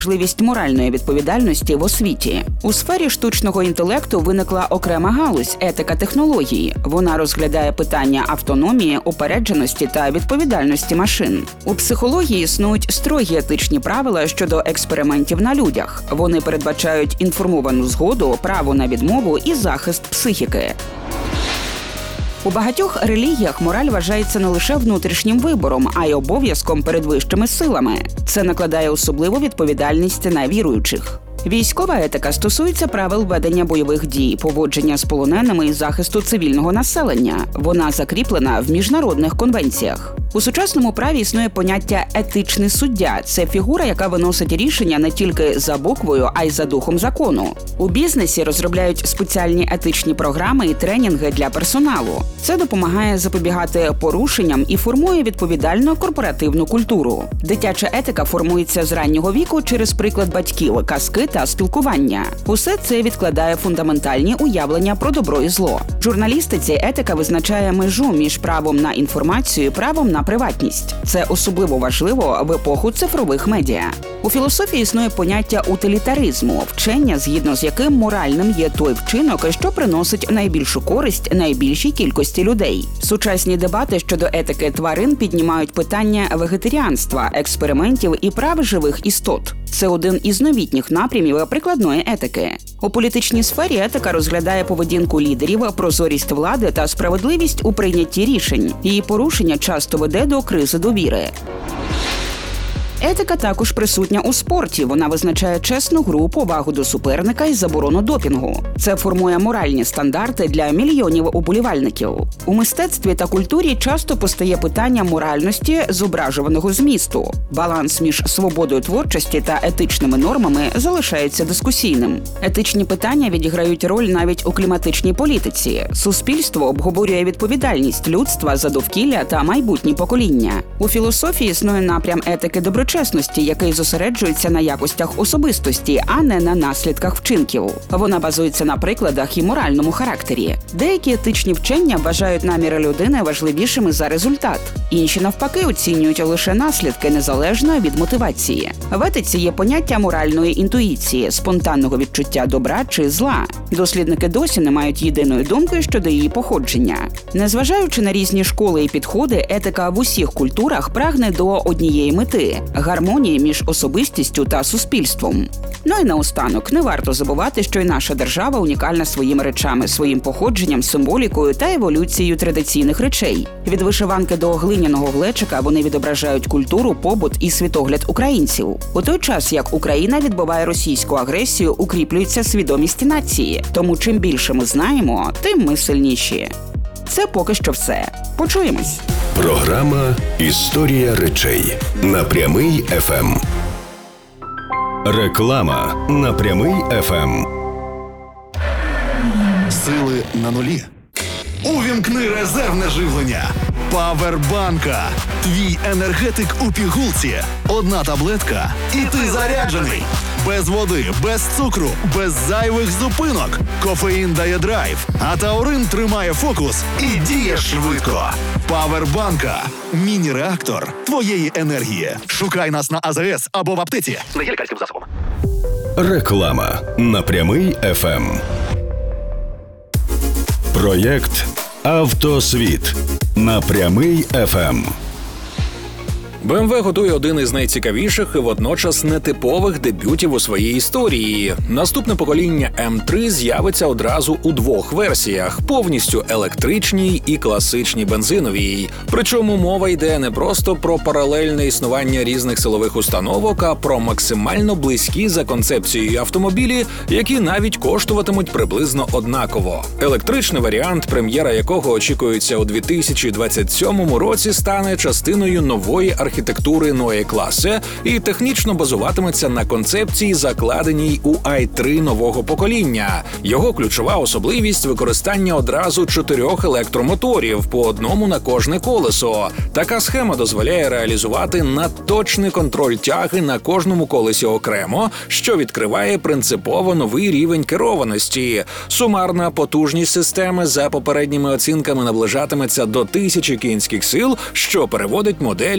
Можливість моральної відповідальності в освіті. У сфері штучного інтелекту виникла окрема галузь – етика технології. Вона розглядає питання автономії, упередженості та відповідальності машин. У психології існують строгі етичні правила щодо експериментів на людях. Вони передбачають інформовану згоду, право на відмову і захист психіки. У багатьох релігіях мораль вважається не лише внутрішнім вибором, а й обов'язком перед вищими силами. Це накладає особливу відповідальність на віруючих. Військова етика стосується правил ведення бойових дій, поводження з полоненими і захисту цивільного населення. Вона закріплена в міжнародних конвенціях. У сучасному праві існує поняття «етичний суддя». Це фігура, яка виносить рішення не тільки за буквою, а й за духом закону. У бізнесі розробляють спеціальні етичні програми і тренінги для персоналу. Це допомагає запобігати порушенням і формує відповідальну корпоративну культуру. Дитяча етика формується з раннього віку через приклад батьків, казки та спілкування. Усе це відкладає фундаментальні уявлення про добро і зло. В журналістиці етика визначає межу між правом на інформацію і правом на приватність. Це особливо важливо в епоху цифрових медіа. У філософії існує поняття утилітаризму – вчення, згідно з яким моральним є той вчинок, що приносить найбільшу користь найбільшій кількості людей. Сучасні дебати щодо етики тварин піднімають питання вегетаріанства, експериментів і прав живих істот. Це один із новітніх напрямів прикладної етики. У політичній сфері етика розглядає поведінку лідерів, прозорість влади та справедливість у прийнятті рішень. Її порушення часто веде до кризи довіри. Етика також присутня у спорті. Вона визначає чесну гру, повагу до суперника і заборону допінгу. Це формує моральні стандарти для мільйонів уболівальників. У мистецтві та культурі часто постає питання моральності зображуваного змісту. Баланс між свободою творчості та етичними нормами залишається дискусійним. Етичні питання відіграють роль навіть у кліматичній політиці. Суспільство обговорює відповідальність людства за довкілля та майбутні покоління. У філософії існує напрям етики доброчесності, який зосереджується на якостях особистості, а не на наслідках вчинків. Вона базується на прикладах і моральному характері. Деякі етичні вчення вважають наміри людини важливішими за результат. Інші, навпаки, оцінюють лише наслідки незалежно від мотивації. В етиці є поняття моральної інтуїції, спонтанного відчуття добра чи зла. Дослідники досі не мають єдиної думки щодо її походження. Незважаючи на різні школи і підходи, етика в усіх культурах прагне до однієї мети – гармонії між особистістю та суспільством. Ну і наостанок, не варто забувати, що й наша держава унікальна своїми речами, своїм походженням, символікою та еволюцією традиційних речей. Від вишиванки до глиняного глечика вони відображають культуру, побут і світогляд українців. У той час, як Україна відбиває російську агресію, укріплюється свідомість нації. Тому чим більше ми знаємо, тим ми сильніші. Це поки що все. Почуємось. Програма «Історія речей» на Прямий ФМ. Реклама на Прямий ФМ. Сили на нулі. Увімкни резервне живлення. Павербанка. Твій енергетик у пігулці. Одна таблетка і ти заряджений. Без води, без цукру, без зайвих зупинок. Кофеїн дає драйв, а таурин тримає фокус і діє швидко. Павербанка. Міні-реактор твоєї енергії. Шукай нас на АЗС або в аптеці. Не є лікарським засобом. Реклама на Прямий ФМ. Проєкт «Автосвіт» на Прямий ФМ. BMW готує один із найцікавіших і водночас нетипових дебютів у своїй історії. Наступне покоління М3 з'явиться одразу у двох версіях – повністю електричній і класичній бензиновій. Причому мова йде не просто про паралельне існування різних силових установок, а про максимально близькі за концепцією автомобілі, які навіть коштуватимуть приблизно однаково. Електричний варіант, прем'єра якого очікується у 2027 році, стане частиною нової архітектури Neue Klasse і технічно базуватиметься на концепції, закладеній у i3 нового покоління. Його ключова особливість – використання одразу 4 електромоторів, по одному на кожне колесо. Така схема дозволяє реалізувати надточний контроль тяги на кожному колесі окремо, що відкриває принципово новий рівень керованості. Сумарна потужність системи за попередніми оцінками наближатиметься до 1000 кінських сил, що переводить модель у категорію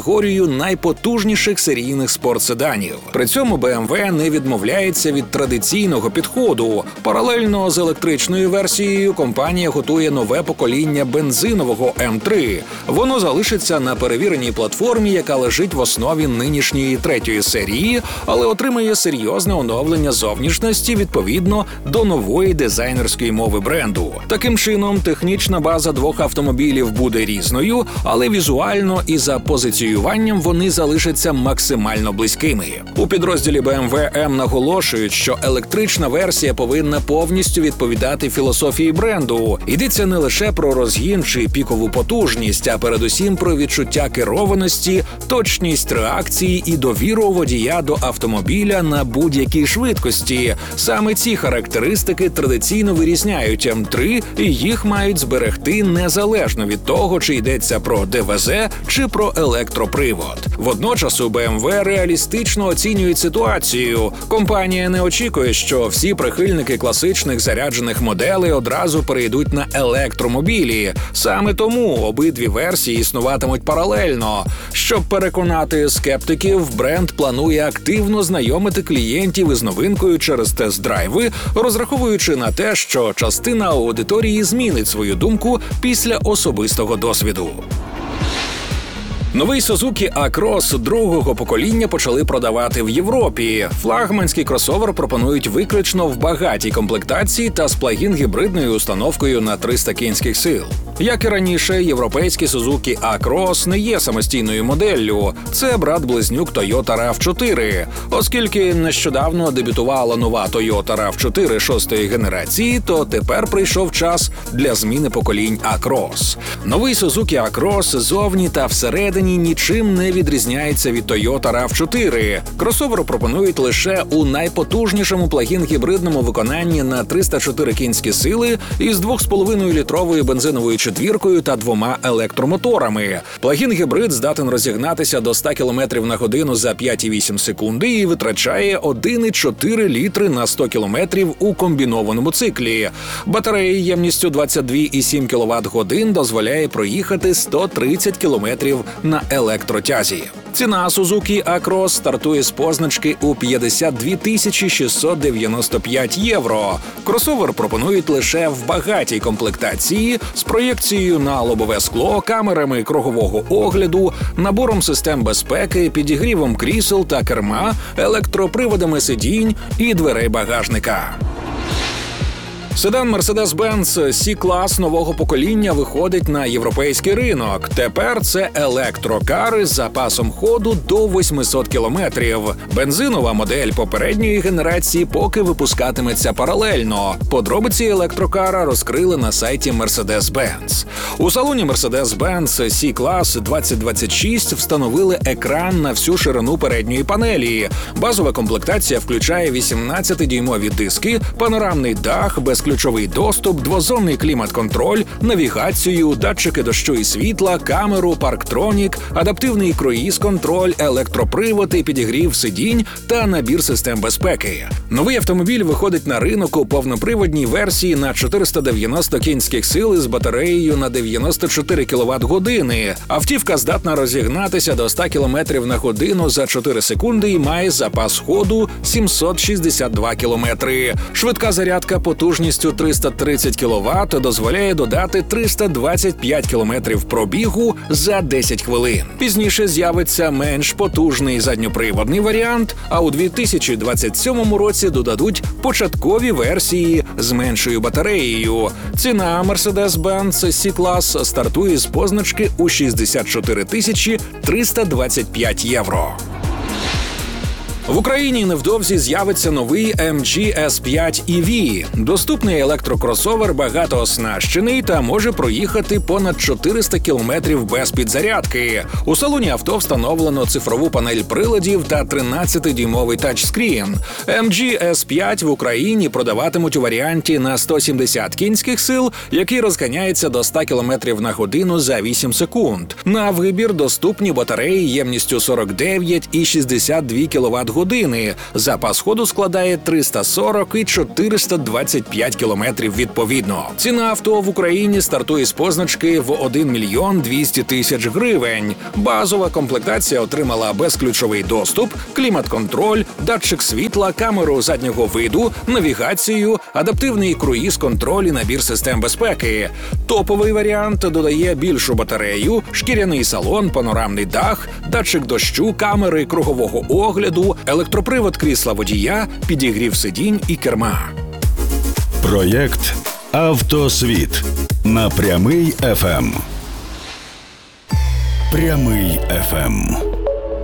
категорію найпотужніших серійних спортседанів. При цьому BMW не відмовляється від традиційного підходу. Паралельно з електричною версією компанія готує нове покоління бензинового М3. Воно залишиться на перевіреній платформі, яка лежить в основі нинішньої третьої серії, але отримає серйозне оновлення зовнішності відповідно до нової дизайнерської мови бренду. Таким чином, технічна база двох автомобілів буде різною, але візуально і за позиціюванням вони залишаться максимально близькими. У підрозділі BMW M наголошують, що електрична версія повинна повністю відповідати філософії бренду. Йдеться не лише про розгін чи пікову потужність, а передусім про відчуття керованості, точність реакції і довіру водія до автомобіля на будь-якій швидкості. Саме ці характеристики традиційно вирізняють М3, і їх мають зберегти незалежно від того, чи йдеться про ДВЗ чи про електропривод. Водночас у BMW реалістично оцінюють ситуацію. Компанія не очікує, що всі прихильники класичних заряджених моделей одразу перейдуть на електромобілі. Саме тому обидві версії існуватимуть паралельно. Щоб переконати скептиків, бренд планує активно знайомити клієнтів із новинкою через тест-драйви, розраховуючи на те, що частина аудиторії змінить свою думку після особистого досвіду. Новий Suzuki A-Cross другого покоління почали продавати в Європі. Флагманський кросовер пропонують виключно в багатій комплектації та з плагін-гібридною установкою на 300 кінських сил. Як і раніше, європейський Suzuki A-Cross не є самостійною моделлю. Це брат-близнюк Toyota RAV4. Оскільки нещодавно дебютувала нова Toyota RAV4 6-ї генерації, то тепер прийшов час для зміни поколінь A-Cross. Новий Suzuki A-Cross зовні та всередині нічим не відрізняється від Toyota RAV4. Кросовер пропонують лише у найпотужнішому плагін-гібридному виконанні на 304 кінські сили із 2,5-літровою бензиновою четвіркою та 2 електромоторами. Плагін-гібрид здатен розігнатися до 100 км на годину за 5,8 секунди і витрачає 1,4 літри на 100 км у комбінованому циклі. Батарея ємністю 22,7 кВт-годин дозволяє проїхати 130 км на електротязі. Ціна Suzuki A-Cross стартує з позначки у 52 695 євро. Кросовер пропонують лише в багатій комплектації з проєкцією на лобове скло, камерами кругового огляду, набором систем безпеки, підігрівом крісел та керма, електроприводами сидінь і дверей багажника. Седан Mercedes-Benz C-клас нового покоління виходить на європейський ринок. Тепер це електрокари з запасом ходу до 800 кілометрів. Бензинова модель попередньої генерації поки випускатиметься паралельно. Подробиці електрокара розкрили на сайті Mercedes-Benz. У салоні Mercedes-Benz C-клас 2026 встановили екран на всю ширину передньої панелі. Базова комплектація включає 18-дюймові диски, панорамний дах, безключовий доступ, двозонний клімат-контроль, навігацію, датчики дощу і світла, камеру, парктронік, адаптивний круїз-контроль, електропривод і підігрів сидінь та набір систем безпеки. Новий автомобіль виходить на ринок у повноприводній версії на 490 кінських сил із батареєю на 94 кВт-години. Автівка здатна розігнатися до 100 км на годину за 4 секунди і має запас ходу 762 км. Швидка зарядка потужністю 330 кВт дозволяє додати 325 км пробігу за 10 хвилин. Пізніше з'явиться менш потужний задньоприводний варіант, а у 2027 році додадуть початкові версії з меншою батареєю. Ціна Mercedes-Benz C-клас стартує з позначки у 64 325 євро. В Україні невдовзі з'явиться новий MG S5 EV. Доступний електрокросовер багатооснащений та може проїхати понад 400 кілометрів без підзарядки. У салоні авто встановлено цифрову панель приладів та 13-дюймовий тачскрін. MG S5 в Україні продаватимуть у варіанті на 170 кінських сил, який розганяється до 100 км на годину за 8 секунд. На вибір доступні батареї ємністю 49 і 62 кВт-години. години. Запас ходу складає 340 і 425 кілометрів відповідно. Ціна авто в Україні стартує з позначки в 1 мільйон 200 тисяч гривень. Базова комплектація отримала безключовий доступ, клімат-контроль, датчик світла, камеру заднього виду, навігацію, адаптивний круїз-контроль і набір систем безпеки. Топовий варіант додає більшу батарею, шкіряний салон, панорамний дах, датчик дощу, камери кругового огляду, електропривод крісла водія, підігрів сидінь і керма. Проєкт «Автосвіт» на Прямий ФМ. Прямий ФМ.